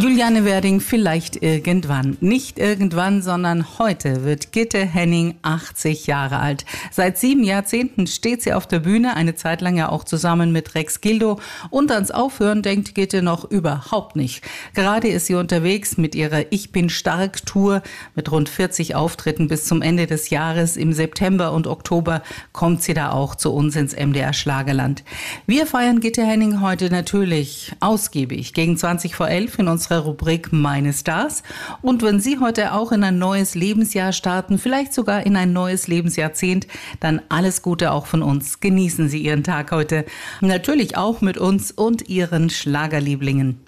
Juliane Werding, vielleicht irgendwann. Nicht irgendwann, sondern heute wird Gitte Henning 80 Jahre alt. Seit 7 Jahrzehnten steht sie auf der Bühne, eine Zeit lang ja auch zusammen mit Rex Gildo. Und ans Aufhören denkt Gitte noch überhaupt nicht. Gerade ist sie unterwegs mit ihrer Ich bin stark Tour mit rund 40 Auftritten bis zum Ende des Jahres. Im September und Oktober kommt sie da auch zu uns ins MDR Schlagerland. Wir feiern Gitte Henning heute natürlich ausgiebig gegen 20 vor 11 in unserer Rubrik Meine Stars. Und wenn Sie heute auch in ein neues Lebensjahr starten, vielleicht sogar in ein neues Lebensjahrzehnt, dann alles Gute auch von uns. Genießen Sie Ihren Tag heute. Natürlich auch mit uns und Ihren Schlagerlieblingen.